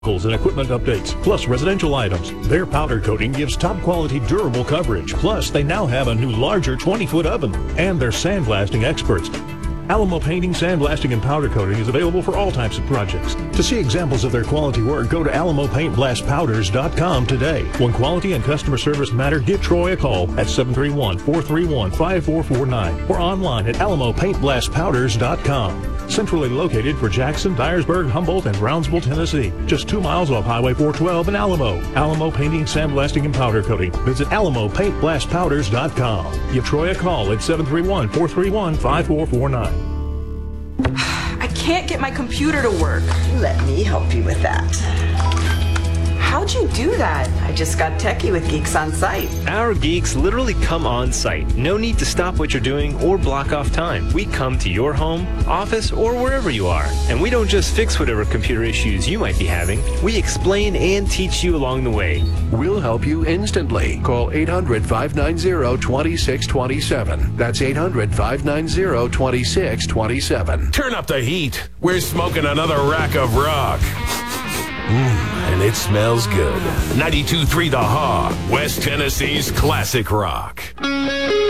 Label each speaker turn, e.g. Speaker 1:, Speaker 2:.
Speaker 1: and equipment updates, plus residential items. Their powder coating gives top quality durable coverage. Plus, they now have a new larger 20-foot oven, and they're sandblasting experts. Alamo Painting, Sandblasting, and Powder Coating is available for all types of projects. To see examples of their quality work, go to alamopaintblastpowders.com today. When quality and customer service matter, give Troy a call at 731-431-5449 or online at alamopaintblastpowders.com. Centrally located for Jackson, Dyersburg, Humboldt, and Brownsville, Tennessee. Just 2 miles off Highway 412 in Alamo. Alamo Painting, Sandblasting, and Powder Coating. Visit alamopaintblastpowders.com. Give Troy a call at 731-431-5449.
Speaker 2: I can't get my computer to work.
Speaker 3: Let me help you with that.
Speaker 2: How'd you do that?
Speaker 3: I just got techie with Geeks on Site.
Speaker 4: Our geeks literally come on site. No need to stop what you're doing or block off time. We come to your home, office, or wherever you are. And we don't just fix whatever computer issues you might be having. We explain and teach you along the way.
Speaker 5: We'll help you instantly. Call 800-590-2627. That's 800-590-2627.
Speaker 6: Turn up the heat. We're smoking another rack of rock. And it smells good. 92.3 The Hog, West Tennessee's classic rock.